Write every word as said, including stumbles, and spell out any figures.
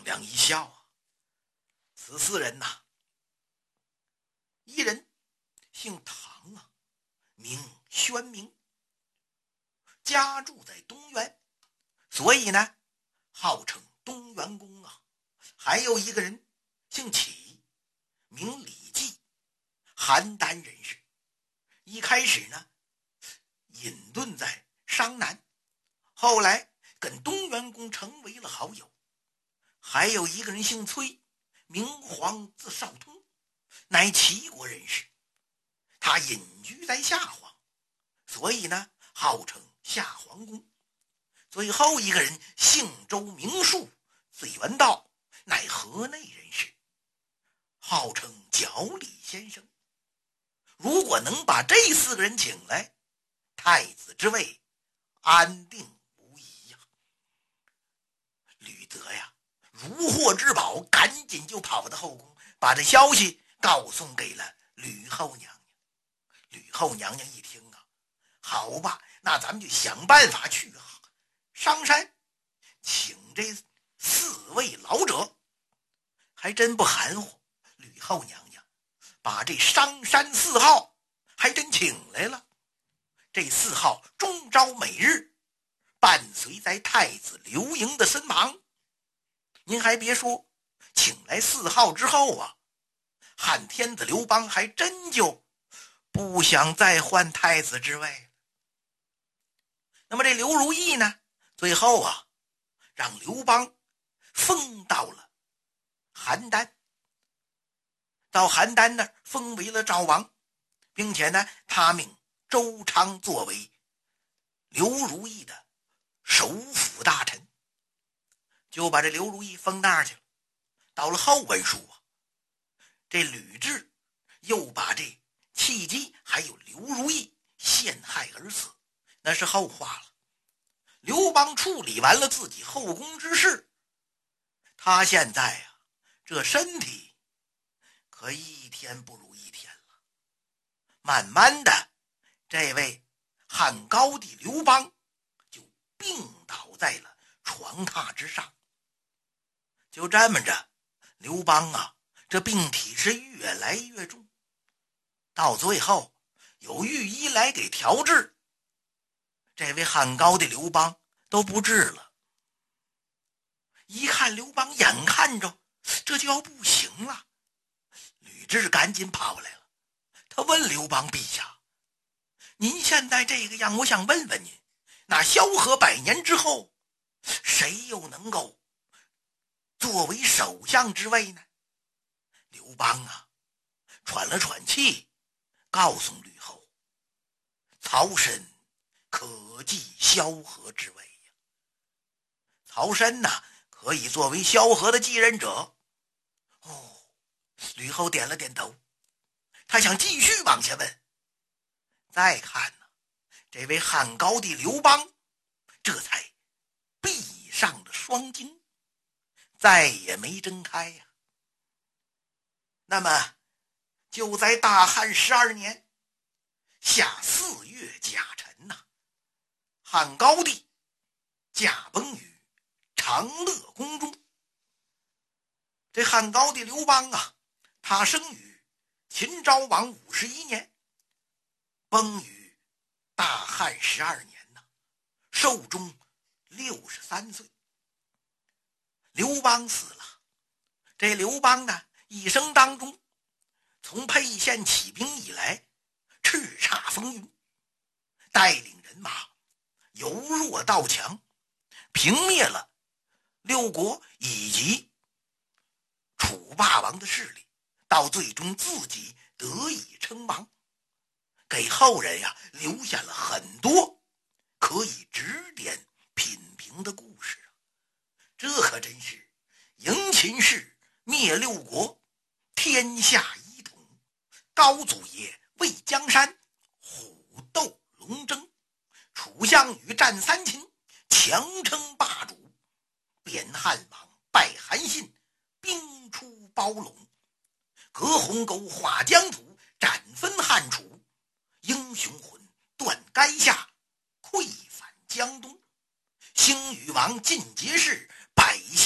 亮一笑啊，此四人呐，一人姓唐啊，名宣明，家住在东园，所以呢号称东园公啊。还有一个人姓启，名李继，邯郸人士，一开始呢隐遁在商南，后来跟东园公成为了好友。还有一个人姓崔，名黄，字少通，乃齐国人士，他隐居在夏皇，所以呢号称夏皇公。最后一个人姓周，名树，字元道，乃河内人士，号称角李先生。如果能把这四个人请来，太子之位安定无疑呀。吕德呀如获至宝，赶紧就跑到后宫，把这消息告诉给了吕后娘娘。吕后娘娘一听啊，好吧，那咱们就想办法去商山请这四位老者。还真不含糊，吕后娘娘把这商山四号还真请来了。这四号终朝每日伴随在太子刘盈的身旁。您还别说，请来四号之后啊，汉天子刘邦还真就不想再换太子之位了。那么这刘如意呢，最后啊让刘邦封到了邯郸，到邯郸那儿封为了赵王，并且呢他命周昌作为刘如意的首辅大臣，就把这刘如意封那儿去了。到了后文书啊，这吕雉又把这契机还有刘如意陷害而死，那是后话了。刘邦处理完了自己后宫之事，他现在啊这身体可一天不如一天了。慢慢的，这位汉高帝刘邦就病倒在了床榻之上。就这么着，刘邦啊这病体是越来越重，到最后有御医来给调治，这位汉高帝刘邦都不治了。一看刘邦眼看着这就要不行了，吕雉赶紧跑来了。他问刘邦陛下，您现在这个样，我想问问您，那萧何百年之后，谁又能够作为首相之位呢？刘邦啊喘了喘气，告诉吕后，曹参可继萧何之位呀。曹参呐可以作为萧何的继任者。哦，吕后点了点头，他想继续往下问。再看呢，这位汉高帝刘邦这才闭上了双睛，再也没睁开呀。那么就在大汉十二年夏四月甲辰呐、啊，汉高帝驾崩于长乐宫中。这汉高帝刘邦啊，他生于秦昭王五十一年，崩于大汉十二年呐、啊，寿终六十三岁。刘邦死了，这刘邦呢一生当中，从沛县起兵以来，叱咤风云，带领人马由弱到强，平灭了六国以及楚霸王的势力，到最终自己得以称王，给后人呀留下了很多可以指点品评的故事啊。这可真是迎秦氏，灭六国，天下一统，高祖爷为江山，虎斗龙争，楚项羽战三秦，强称霸主，变汉王败韩信，兵出包陇，隔鸿沟划疆土，斩分汉楚，英雄魂断垓下，溃反江东，兴禹王尽皆是，百姓